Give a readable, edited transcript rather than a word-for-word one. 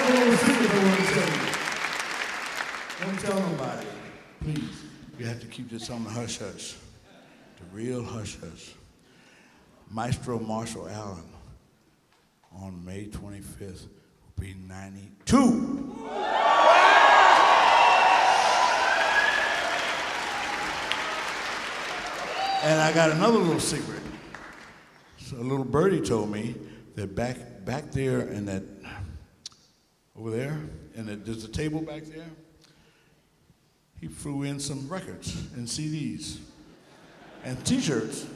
a little secret I want to tell you. Don't tell nobody, please. You have to keep this on the hush hush, the real hush hush. Maestro Marshall Allen on May 25th will be 92. And I got another little secret. So a little birdie told me that back there in that, over there, and there's a table back there, he threw in some records and CDs and t-shirts.